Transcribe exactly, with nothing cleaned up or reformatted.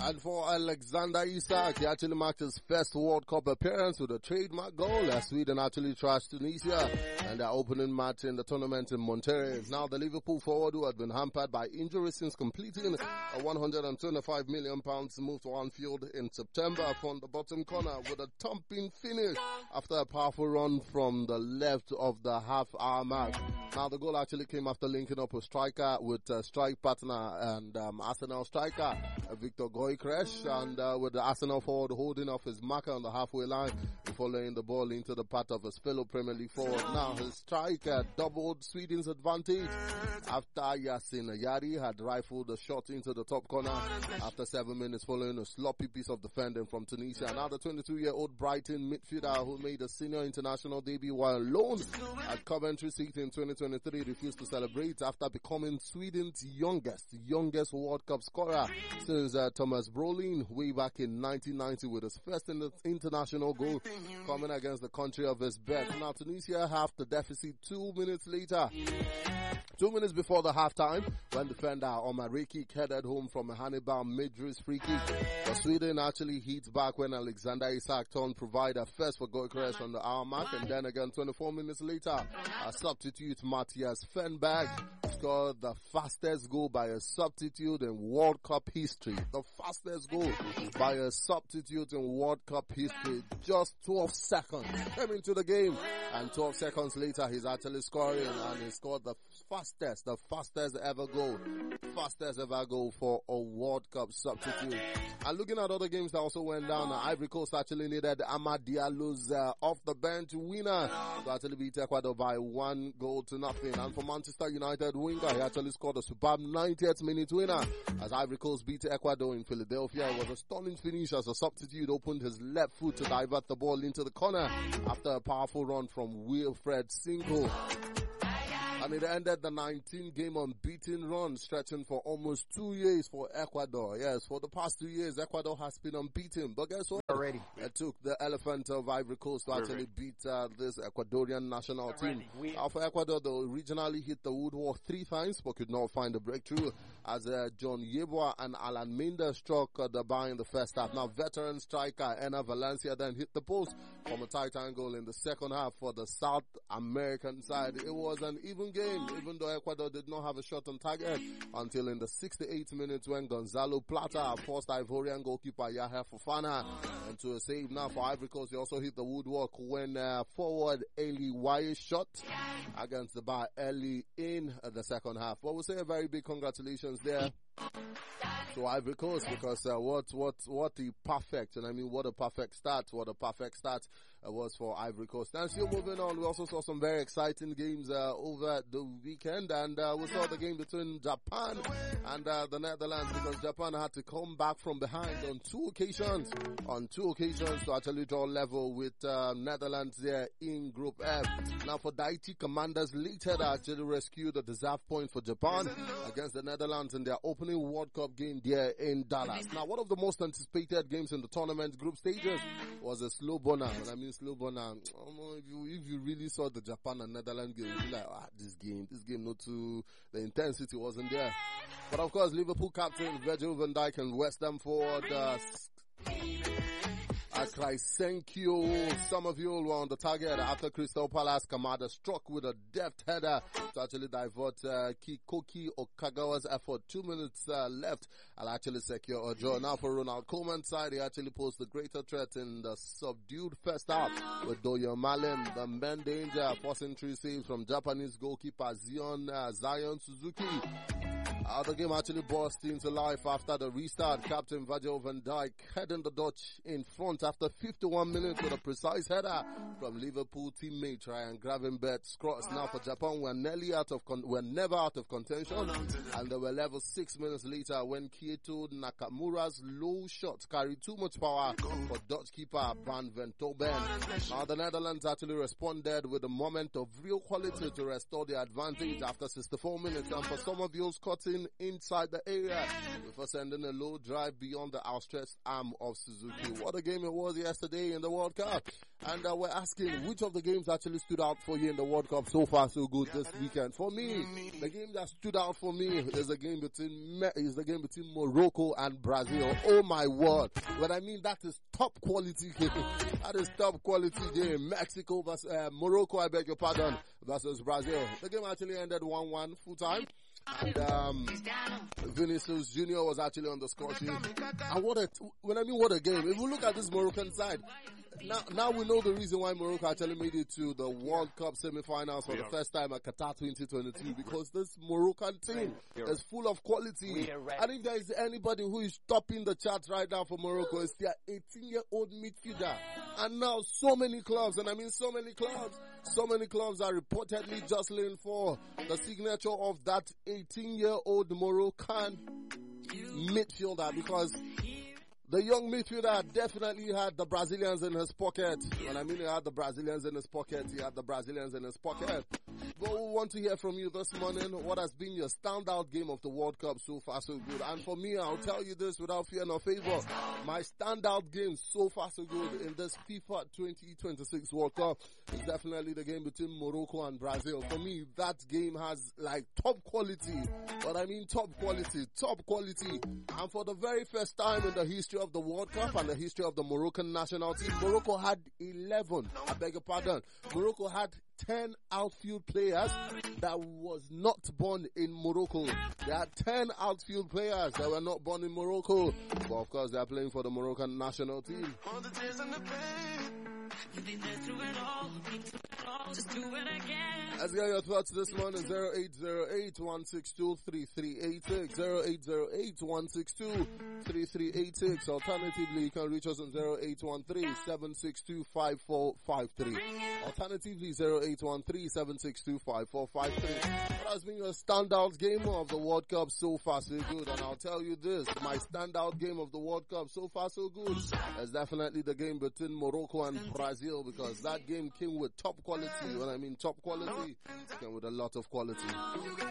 And for Alexander Isak, he actually marked his first World Cup appearance with a trademark goal as Sweden actually trashed Tunisia and their opening match in the tournament in Monterrey. Now the Liverpool forward, who had been hampered by injury since completing a one hundred twenty-five million pounds move to Anfield in September, from the bottom corner with a thumping finish after a powerful run from the left of the half-hour mark. Now the goal actually came after linking up with striker, with uh, strike partner and um, Arsenal striker uh, Victor Gyökeres, and uh, with the Arsenal forward holding off his marker on the halfway line before laying the ball into the path of his fellow Premier League forward. Now his striker doubled Sweden's advantage after Yasin Ayari had rifled the shot into the top corner after seven minutes following a sloppy piece of defending from Tunisia. Now the twenty-two-year-old Brighton midfielder, who made a senior international debut while alone at Coventry City in twenty twenty-three, refused to celebrate after becoming Sweden's youngest, youngest World Cup scorer since uh, Thomas Brolin way back in nineteen ninety with his first in international goal coming against the country of his birth. Now Tunisia halved the deficit two minutes later. Two minutes before the halftime, when defender Omar Rekik headed home from a Hannibal Midris free kick. But Sweden actually hit back when Alexander Isak turned provider first for Gyökeres on the hour mark, and then again twenty-four minutes later, a substitute Matthias Fenberg scored the fastest goal by a substitute in World Cup history. The fastest goal by a substitute in World Cup history. Just twelve seconds came into the game, and twelve seconds later he's actually scoring, and he scored the fastest, the fastest ever goal, fastest ever goal for a World Cup substitute. And looking at other games that also went down, Ivory Coast actually needed Amad Diallo's uh, off the bench winner to actually beat Ecuador by one goal to nothing. And for Manchester United winger, he actually scored a superb ninetieth minute winner as Ivory Coast beat Ecuador in Philadelphia. It was a stunning finish as a substitute opened his left foot to divert the ball into the corner after a powerful run from Wilfred Singo. And it ended the nineteen game unbeaten run stretching for almost two years for Ecuador. Yes, for the past two years, Ecuador has been unbeaten. But guess what? Already. It took the Elephant of Ivory Coast to actually beat uh, this Ecuadorian national team. We- uh, for Ecuador, they originally hit the woodwork three times but could not find a breakthrough as uh, John Yeboah and Alan Minda struck uh, the bar in the first half. Now, veteran striker Ena Valencia then hit the post from a tight angle in the second half for the South American side. It was an even game, even though Ecuador did not have a shot on target until in the sixty-eighth minute when Gonzalo Plata forced Ivorian goalkeeper Yahya Fofana into a save. Now for Ivory Coast, they also hit the woodwork when uh, forward Eli Waye shot against the bar early in uh, the second half. But we'll say a very big congratulations there to Ivory Coast, because uh, what what what a perfect, and I mean what a perfect start, what a perfect start uh, was for Ivory Coast. And still moving on, we also saw some very exciting games uh, over the weekend, and uh, we saw the game between Japan and uh, the Netherlands, because Japan had to come back from behind on two occasions, on two occasions to actually draw level with uh, Netherlands there in Group F. Now for Daichi Commanders, later they actually rescued a deserved point for Japan against the Netherlands in their opening World Cup game there in Dallas. Now, one of the most anticipated games in the tournament group stages was a slow burner. When I mean slow burner, I don't know if you, if you really saw the Japan and Netherlands game, you'd be like, ah, this game, this game not too, the intensity wasn't there. But of course, Liverpool captain Virgil van Dijk and West Ham forward, uh, Crysencio Somerville were on the target after Crystal Palace Kamada struck with a deft header to actually divert uh, Kikoki Okagawa's effort. Two minutes uh, left. I'll actually secure a draw. Now for Ronald Koeman's side, he actually posed the greater threat in the subdued first half with Doyo Malim, the man danger, forcing three saves from Japanese goalkeeper Zion, uh, Zion Suzuki. Uh, the game actually burst into life after the restart. Captain Virgil van Dijk heading the Dutch in front after fifty-one minutes with a precise header from Liverpool teammate Ryan Gravenberch's cross. Now for Japan, we're nearly out of con- we're never out of contention, and they were level six minutes later when Kieto Nakamura's low shot carried too much power for Dutch keeper Van Ventoben. Now the Netherlands actually responded with a moment of real quality to restore the advantage after sixty-four minutes, and for Somerville's cutting inside the area before sending a low drive beyond the outstretched arm of Suzuki. What a game it was yesterday in the World Cup. And uh, we're asking which of the games actually stood out for you in the World Cup so far so good this weekend. For me, the game that stood out for me is the game between is the game between Morocco and Brazil. Oh my word! But I mean that is top quality game. That is top quality game. Mexico versus uh, Morocco. I beg your pardon. Versus Brazil. The game actually ended one one full time. And um, Vinicius Junior was actually on the score sheet. And what a, when I mean what a game. If we look at this Moroccan side, now now we know the reason why Morocco actually made it to the World Cup semi-finals for the first time at Qatar twenty twenty-two, because this Moroccan team is full of quality. I think there is anybody who is topping the charts right now for Morocco. It's their eighteen-year-old midfielder. And now so many clubs, and I mean so many clubs, so many clubs are reportedly jostling for the signature of that eighteen-year-old Moroccan midfielder, because the young midfielder definitely had the Brazilians in his pocket. When I mean he had the Brazilians in his pocket, he had the Brazilians in his pocket. But we want to hear from you this morning. What has been your standout game of the World Cup so far so good? And for me, I'll tell you this without fear nor favor. My standout game so far so good in this FIFA twenty twenty-six World Cup is definitely the game between Morocco and Brazil. For me, that game has like top quality. But I mean top quality, top quality. And for the very first time in the history of the World Cup and the history of the Moroccan national team, Morocco had eleven, I beg your pardon, Morocco had ten outfield players that was not born in Morocco. They had ten outfield players that were not born in Morocco. But of course, they are playing for the Moroccan national team. Let's get your thoughts this morning. zero eight zero eight, one six two, three three eight six. zero eight zero eight, one six two, three three eight six. Alternatively, you can reach us on zero eight one three, seven six two, five four five three. Alternatively, zero eight one three, seven six two, five four five three. What has been your standout game of the World Cup so far so good? And I'll tell you this, my standout game of the World Cup so far so good is definitely the game between Morocco and Brazil, because that game came with top quality. When I mean top quality, it came with a lot of quality.